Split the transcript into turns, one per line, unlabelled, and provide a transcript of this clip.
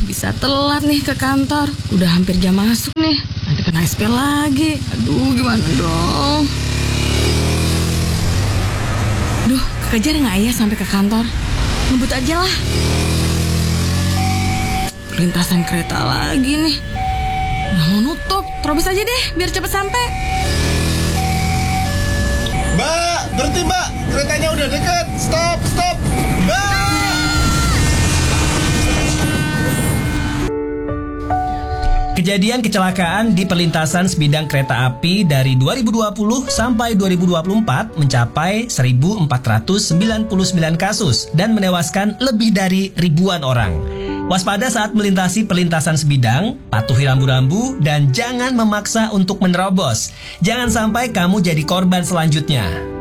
bisa telat nih ke kantor. Udah hampir jam masuk nih. Nanti kena SP lagi. Aduh, gimana dong? Duh, kejar nggak ya sampai ke kantor? Ngebut aja lah. Lintasan kereta lagi nih. Udah mau nutup. Terobos aja deh, biar cepet sampai.
Mbak, berhenti mbak. Keretanya udah deket. Stop, stop. Mbak!
Kejadian kecelakaan di perlintasan sebidang kereta api dari 2020 sampai 2024 mencapai 1.499 kasus dan menewaskan lebih dari ribuan orang. Waspada saat melintasi perlintasan sebidang, patuhi rambu-rambu, dan jangan memaksa untuk menerobos. Jangan sampai kamu jadi korban selanjutnya.